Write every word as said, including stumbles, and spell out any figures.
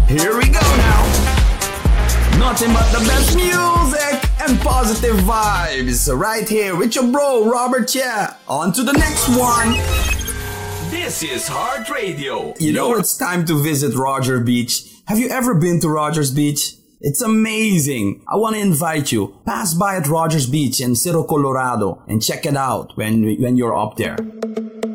Here we go now. Nothing but the best music and positive vibes right here with your bro Robert Chia. On to the next one. This is Heart Radio. You know it's time to visit Roger Beach. Have you ever been to Rogers Beach? It's amazing. I want to invite you. Pass by at Rogers Beach in Cerro Colorado and check it out when when you're up there.